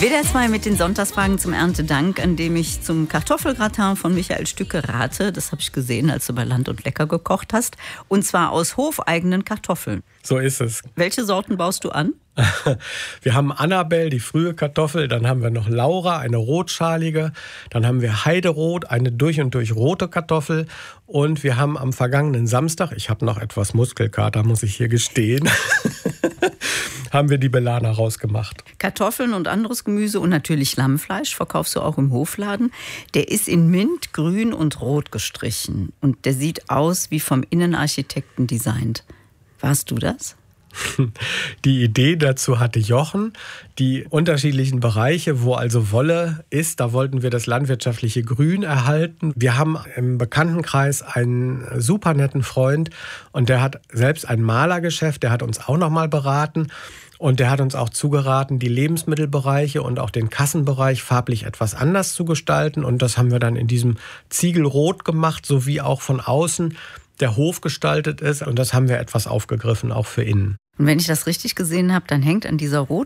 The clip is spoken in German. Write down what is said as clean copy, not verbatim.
WDR 2 mit den Sonntagsfragen zum Erntedank, an dem ich zum Kartoffelgratin von Michael Stücke rate. Das habe ich gesehen, als du bei Land und Lecker gekocht hast. Und zwar aus hofeigenen Kartoffeln. So ist es. Welche Sorten baust du an? Wir haben Annabelle, die frühe Kartoffel. Dann haben wir noch Laura, eine rotschalige. Dann haben wir Heiderot, eine durch und durch rote Kartoffel. Und wir haben am vergangenen Samstag, ich habe noch etwas Muskelkater, muss ich hier gestehen, haben wir die Belana rausgemacht. Kartoffeln und anderes Gemüse und natürlich Lammfleisch verkaufst du auch im Hofladen. Der ist in Mint, Grün und Rot gestrichen. Und der sieht aus wie vom Innenarchitekten designt. Warst du das? Die Idee dazu hatte Jochen. Die unterschiedlichen Bereiche, wo also Wolle ist, da wollten wir das landwirtschaftliche Grün erhalten. Wir haben im Bekanntenkreis einen super netten Freund und der hat selbst ein Malergeschäft, der hat uns auch nochmal beraten. Und der hat uns auch zugeraten, die Lebensmittelbereiche und auch den Kassenbereich farblich etwas anders zu gestalten. Und das haben wir dann in diesem Ziegelrot gemacht, so wie auch von außen der Hof gestaltet ist. Und das haben wir etwas aufgegriffen, auch für innen. Und wenn ich das richtig gesehen habe, dann hängt an dieser roten